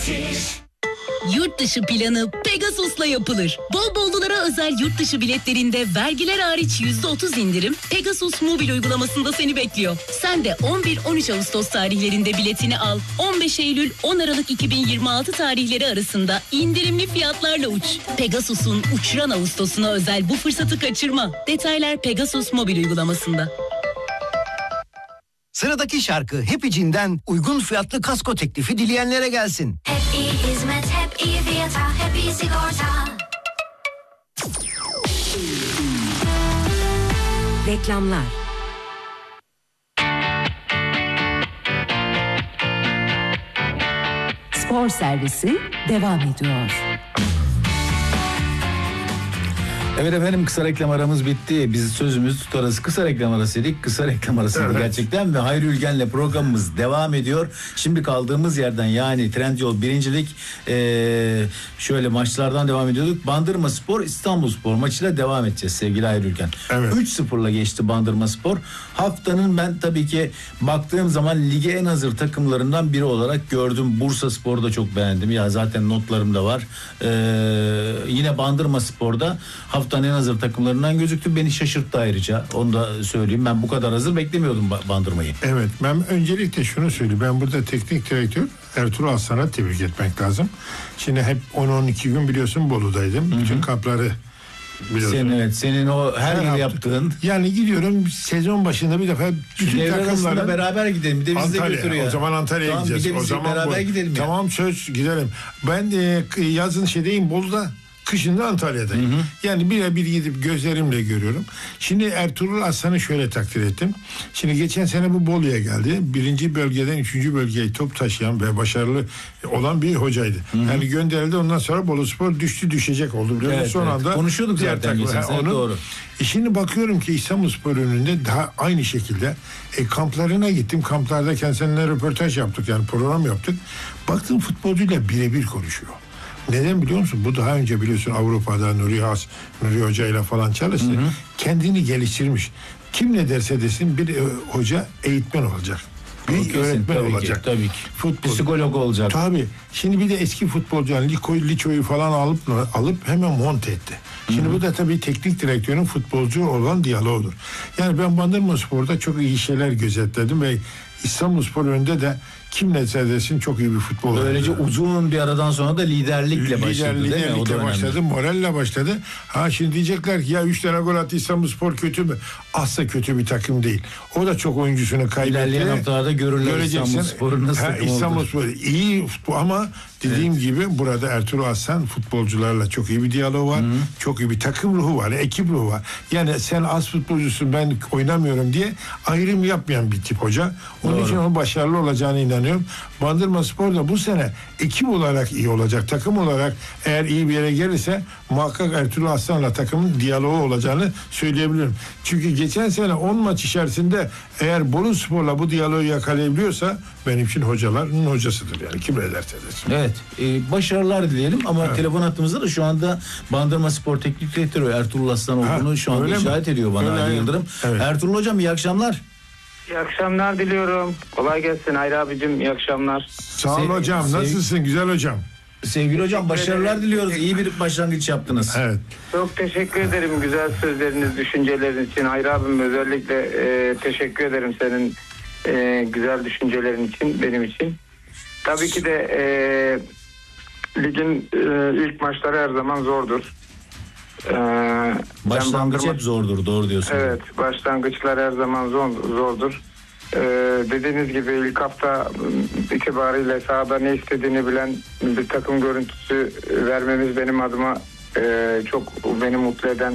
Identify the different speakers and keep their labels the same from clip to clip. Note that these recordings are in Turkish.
Speaker 1: Yurt dışı planı Pegasus'la yapılır. Bol bollulara özel yurt dışı biletlerinde vergiler hariç %30 indirim Pegasus mobil uygulamasında seni bekliyor. Sen de 11-13 Ağustos tarihlerinde biletini al. 15 Eylül-10 Aralık 2026 tarihleri arasında indirimli fiyatlarla uç. Pegasus'un uçuran Ağustos'una özel bu fırsatı kaçırma. Detaylar Pegasus mobil uygulamasında.
Speaker 2: Sıradaki şarkı Happy Jean'den uygun fiyatlı kasko teklifi dileyenlere gelsin.
Speaker 3: Hep iyi hizmet, hep iyi fiyata, hep iyi sigorta.
Speaker 4: Reklamlar. Spor servisi devam ediyor.
Speaker 5: Evet efendim, kısa reklam aramız bitti. Biz sözümüzü tutarız. Kısa reklam arasıydık. Kısa reklam arasıydı gerçekten ve Hayri Ülgen'le programımız devam ediyor. Şimdi kaldığımız yerden, yani Trendyol birincilik şöyle maçlardan devam ediyorduk. Bandırmaspor İstanbulspor maçıyla devam edeceğiz sevgili Hayri Ülgen.
Speaker 6: Evet.
Speaker 5: 3-0'la geçti Bandırmaspor. Haftanın ben tabii ki baktığım zaman lige en hazır takımlarından biri olarak gördüm. Bursaspor'u da çok beğendim. Ya zaten notlarım da var. Yine Bandırmaspor'da haftanın en hazır takımlarından gözüktü. Beni şaşırttı ayrıca. Onu da söyleyeyim. Ben bu kadar hazır beklemiyordum Bandırma'yı.
Speaker 6: Evet, ben öncelikle şunu söyleyeyim. Ben burada teknik direktör Ertuğrul Aslan'a tebrik etmek lazım. Şimdi hep 10-12 gün biliyorsun Bolu'daydım. Hı-hı. Bütün kampları biliyorsun.
Speaker 5: Senin o her yıl yaptığın.
Speaker 6: Yani gidiyorum sezon başında bir defa bütün takımlarla
Speaker 5: beraber gidelim. Bir de bizi de götürüyor.
Speaker 6: O zaman Antalya'ya gideceğiz.
Speaker 5: Bir de
Speaker 6: o zaman
Speaker 5: beraber gidelim ya.
Speaker 6: Tamam, söz gidelim. Ben yazın Bolu'da. Kışın da Antalya'dayım. Hı hı. Yani birebir gidip gözlerimle görüyorum. Şimdi Ertuğrul Aslan'ı şöyle takdir ettim. Şimdi geçen sene bu Bolu'ya geldi. 1. bölgeden 3. bölgeye top taşıyan ve başarılı olan bir hocaydı. Hı hı. Yani gönderildi, ondan sonra Boluspor düşecek oldu. Evet, son anda
Speaker 5: konuşuyorduk zaten geçen sene, doğru.
Speaker 6: Şimdi bakıyorum ki İstanbulspor önünde daha aynı şekilde kamplarına gittim. Kamplarda kendisiyle röportaj yaptık, yani program yaptık. Baktım futbolcuyla birebir konuşuyor. Neden biliyor musun? Bu daha önce biliyorsun Avrupa'da Nuri Hoca ile falan çalıştı. Hı hı. Kendini geliştirmiş. Kim ne derse desin bir hoca eğitmen olacak. Bir öğretmen olacak.
Speaker 5: Tabii ki. Psikolog olacak.
Speaker 6: Tabii. Şimdi bir de eski futbolcu, yani Liço'yu falan alıp hemen monte etti. Şimdi bu da tabii teknik direktörün futbolcu olan diyaloğudur. Yani ben Bandırmaspor'da çok iyi şeyler gözetledim ve İstanbulspor önünde de kim ne desin çok iyi bir futbol.
Speaker 5: Böylece uzun bir aradan sonra da liderlikle başladı, değil mi? O da
Speaker 6: başladı, moralle başladı. Şimdi diyecekler ki ya 3 tane gol attı İstanbulspor kötü mü? Asla kötü bir takım değil. O da çok oyuncusunu kaybetti.
Speaker 5: İlerleyen haftalarda görürler İstanbulspor'un nasıl takım olduğunu.
Speaker 6: İstanbulspor iyi futbol ama dediğim gibi burada Ertuğrul Aslan futbolcularla çok iyi bir diyaloğu var. Hı-hı. Çok iyi bir takım ruhu var, ekip ruhu var. Yani sen az futbolcusun, ben oynamıyorum diye ayrım yapmayan bir tip hoca. Onun için onun başarılı olacağını inanıyorum. Bandırmaspor da bu sene ekip olarak iyi olacak. Takım olarak eğer iyi bir yere gelirse muhakkak Ertuğrul Aslan'la takımın diyaloğu olacağını söyleyebilirim. Çünkü geçen sene 10 maç içerisinde eğer Boluspor'la bu diyaloğu yakalayabiliyorsa benim için hocaların hocasıdır, yani kim ne derse desin.
Speaker 5: Evet, başarılar dileyelim ama telefon hattımızda da şu anda Bandırmaspor Teknik Direktörü Ertuğrul Aslan olduğunu şu anda işaret ediyor bana Ali Yıldırım. Evet. Ertuğrul Hocam, iyi akşamlar.
Speaker 7: İyi akşamlar diliyorum. Kolay gelsin Hayri abicim, iyi akşamlar.
Speaker 6: Sağ ol hocam, nasılsın güzel hocam?
Speaker 5: Sevgili hocam, başarılar diliyoruz. İyi bir başlangıç yaptınız.
Speaker 6: Evet.
Speaker 7: Çok teşekkür ederim güzel sözleriniz, düşünceleriniz için. Hayri abim özellikle teşekkür ederim senin güzel düşüncelerin için, benim için. Tabii ki de ligin ilk maçları her zaman zordur.
Speaker 5: Başlangıç hep zordur, doğru diyorsun.
Speaker 7: Evet, başlangıçlar her zaman zordur. Dediğiniz gibi ilk hafta itibariyle sahada ne istediğini bilen bir takım görüntüsü vermemiz benim adıma çok beni mutlu eden,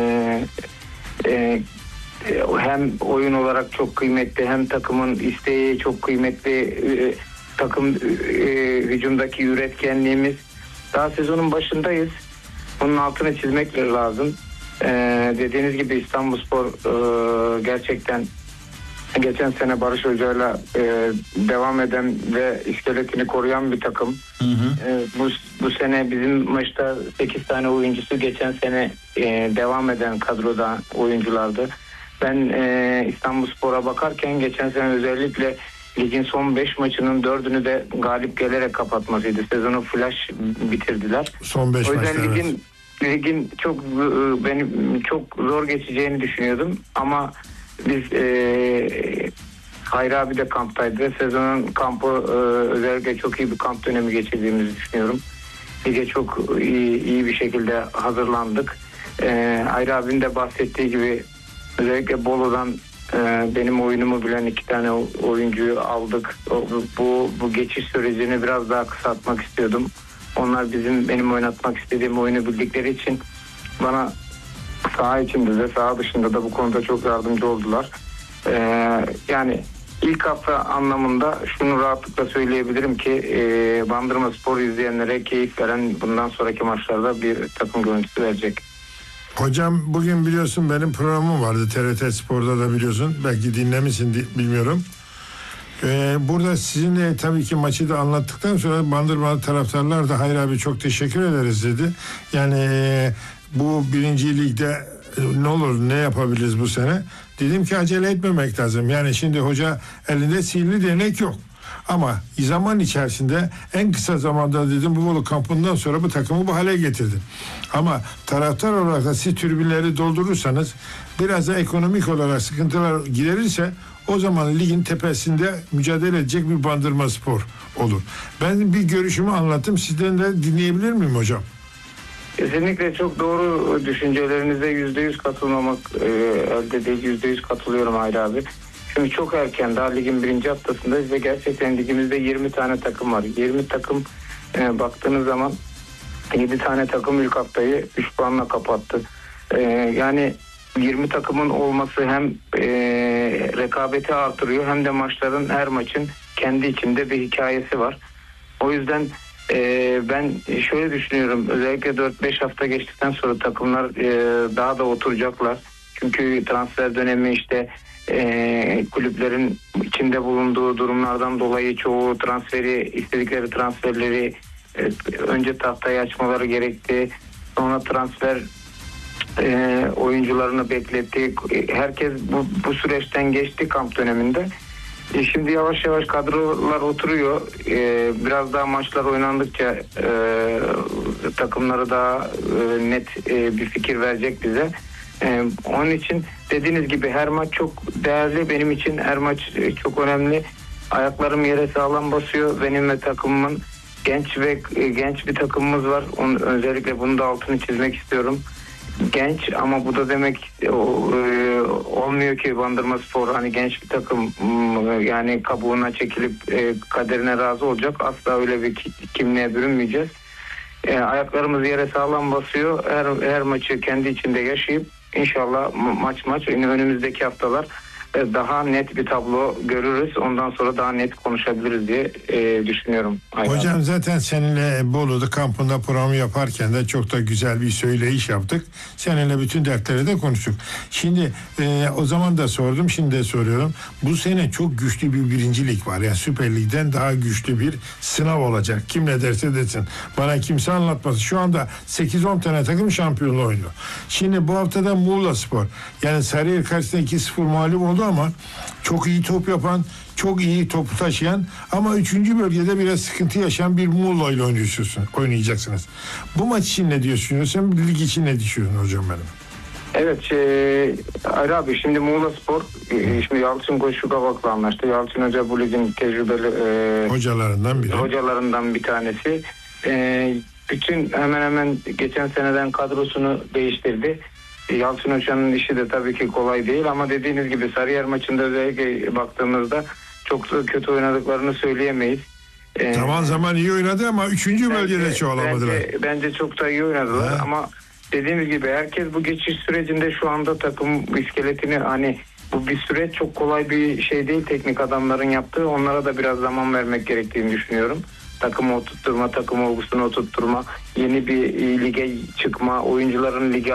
Speaker 7: hem oyun olarak çok kıymetli, hem takımın isteği çok kıymetli, takım hücumdaki üretkenliğimiz. Daha sezonun başındayız. Bunun altını çizmek lazım. Dediğiniz gibi İstanbulspor gerçekten geçen sene Barış Hoca'yla devam eden ve iskeletini koruyan bir takım. Hı hı. Bu sene bizim maçta 8 tane oyuncusu geçen sene devam eden kadroda oyunculardı. Ben İstanbulspor'a bakarken geçen sene özellikle ligin son 5 maçının 4'ünü de galip gelerek kapatmasıydı. Sezonu flash bitirdiler.
Speaker 6: Son 5
Speaker 7: O
Speaker 6: maçta.
Speaker 7: yüzden ligin çok benim çok zor geçeceğini düşünüyordum ama biz Hayri abi de kamptaydı. Sezonun kampı özellikle çok iyi bir kamp dönemi geçirdiğimizi düşünüyorum. Lige çok iyi bir şekilde hazırlandık. Hayri abinin de bahsettiği gibi özellikle Bolu'dan benim oyunumu bilen 2 tane oyuncuyu aldık. Bu geçiş sürecini biraz daha kısaltmak istiyordum. Onlar benim oynatmak istediğim oyunu bildikleri için bana saha içinde de saha dışında da bu konuda çok yardımcı oldular. Yani ilk hafta anlamında şunu rahatlıkla söyleyebilirim ki Bandırmaspor izleyenlere keyif veren bundan sonraki maçlarda bir takım görüntüsü verecek.
Speaker 6: Hocam bugün biliyorsun benim programım vardı TRT Spor'da da biliyorsun. Belki dinlemişsin bilmiyorum. Burada sizinle tabii ki maçı da anlattıktan sonra Bandırmalı taraftarlar da Hayri abi çok teşekkür ederiz dedi. Yani bu 1. Lig'de ne olur ne yapabiliriz bu sene? Dedim ki acele etmemek lazım. Yani şimdi hoca elinde sihirli değnek yok. Ama zaman içerisinde en kısa zamanda dedim bu Bolu kampından sonra bu takımı bu hale getirdim. Ama taraftar olarak da siz tribünleri doldurursanız biraz da ekonomik olarak sıkıntılar giderirse o zaman ligin tepesinde mücadele edecek bir Bandırmaspor olur. Ben bir görüşümü anlattım. Sizden de dinleyebilir miyim hocam?
Speaker 7: Kesinlikle çok doğru düşüncelerinize %100 katılmamak elde değil. %100 katılıyorum Hayri abi. Şimdi çok erken daha ligin 1. haftasındayız ve gerçekten ligimizde 20 tane takım var. 20 takım baktığınız zaman 7 tane takım ilk haftayı 3 puanla kapattı. Yani 20 takımın olması hem rekabeti artırıyor hem de her maçın kendi içinde bir hikayesi var. O yüzden ben şöyle düşünüyorum, özellikle 4-5 hafta geçtikten sonra takımlar daha da oturacaklar. Çünkü transfer dönemi işte kulüplerin içinde bulunduğu durumlardan dolayı çoğu istedikleri transferleri önce tahtayı açmaları gerekti. Sonra transfer oyuncularını bekletti. Herkes bu süreçten geçti kamp döneminde. Şimdi yavaş yavaş kadrolar oturuyor. Biraz daha maçlar oynandıkça takımları daha net bir fikir verecek bize. Onun için dediğiniz gibi her maç çok değerli. Benim için her maç çok önemli. Ayaklarım yere sağlam basıyor. Benim ve takımımın genç bir takımımız var. Özellikle bunu da altını çizmek istiyorum. Genç ama bu da demek olmuyor ki Bandırmaspor hani genç bir takım yani kabuğuna çekilip kaderine razı olacak. Asla öyle bir kimliğe bürünmeyeceğiz. Ayaklarımız yere sağlam basıyor. Her maçı kendi içinde yaşayıp inşallah maç önümüzdeki haftalar daha net bir tablo görürüz. Ondan sonra daha net konuşabiliriz diye düşünüyorum.
Speaker 6: Hocam zaten seninle Bolu'da kampında programı yaparken de çok da güzel bir söyleyiş yaptık. Seninle bütün dertleri de konuştuk. Şimdi o zaman da sordum, şimdi de soruyorum. Bu sene çok güçlü bir 1. lig var. Yani Süper Lig'den daha güçlü bir sınav olacak. Kim ne derse desin. Bana kimse anlatmasın. Şu anda 8-10 tane takım şampiyonluğu oynuyor. Şimdi bu haftada Muğlaspor yani Sarıyer karşısında 2-0 mağlup oldu ama çok iyi top yapan, çok iyi topu taşıyan ama 3. bölgede biraz sıkıntı yaşayan bir Muğla ile oynayacaksınız. Bu maç için ne diyorsunuz? Sen lig için ne düşünüyorsun hocam benim?
Speaker 7: Evet Hayri abi şimdi Muğlaspor şimdi Yalçın Koşukavak'la anlaştı. Yalçın Hoca bu ligin tecrübeli hocalarından bir tanesi. Bütün hemen geçen seneden kadrosunu değiştirdi. Yalçın Hoca'nın işi de tabii ki kolay değil ama dediğiniz gibi Sarıyer maçında özellikle baktığımızda çok kötü oynadıklarını söyleyemeyiz.
Speaker 6: Zaman iyi oynadı ama 3. bölgede çoğalamadılar.
Speaker 7: Bence çok da iyi oynadılar ama dediğimiz gibi herkes bu geçiş sürecinde şu anda takım iskeletini hani bu bir süreç çok kolay bir şey değil teknik adamların yaptığı. Onlara da biraz zaman vermek gerektiğini düşünüyorum. Takımı oturtturma, takım olgusunu oturtturma, yeni bir lige çıkma, oyuncuların lige